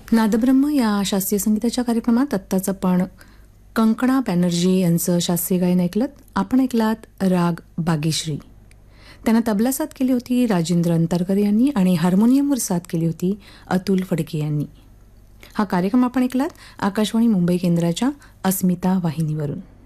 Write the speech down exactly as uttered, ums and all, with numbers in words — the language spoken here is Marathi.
नादब्रह्म या शास्त्रीय संगीताच्या कार्यक्रमात आत्ताच आपण कंकणा बॅनर्जी यांचं शास्त्रीय गायन ऐकलं. आपण ऐकलात राग बागेश्री. त्यांना तबला साथ केली होती राजेंद्र अंतरकर यांनी आणि हार्मोनियमवर साथ केली होती अतुल फडके यांनी. हा कार्यक्रम आपण ऐकलात आकाशवाणी मुंबई केंद्राच्या अस्मिता वाहिनीवरून.